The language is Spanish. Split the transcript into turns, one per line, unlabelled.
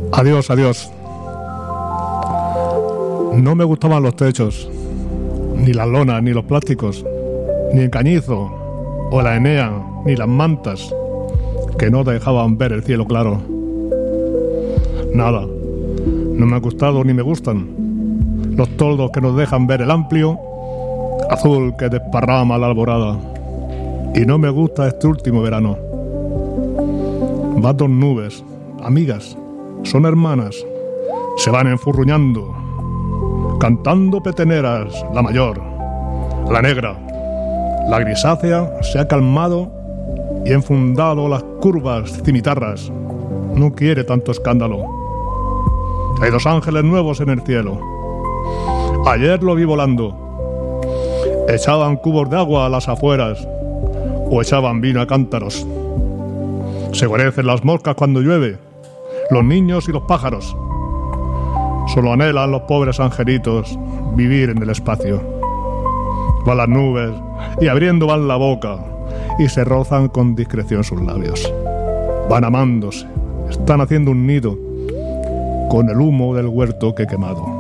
Adiós, adiós. No me gustaban los techos, ni las lonas, ni los plásticos, ni el cañizo, o la Enea, ni las mantas, que no dejaban ver el cielo claro. Nada, no me ha gustado ni me gustan los toldos que nos dejan ver el amplio azul que desparrama la alborada. Y no me gusta este último verano. Van dos nubes, amigas, son hermanas, se van enfurruñando, cantando peteneras, la mayor, la negra, la grisácea se ha calmado y enfundado las curvas cimitarras, no quiere tanto escándalo. Hay dos ángeles nuevos en el cielo, ayer lo vi volando, echaban cubos de agua a las afueras o echaban vino a cántaros. Se guarecen las moscas cuando llueve, los niños y los pájaros. Solo anhelan los pobres angelitos vivir en el espacio. Van las nubes y abriendo van la boca y se rozan con discreción sus labios. Van amándose, están haciendo un nido con el humo del huerto que he quemado.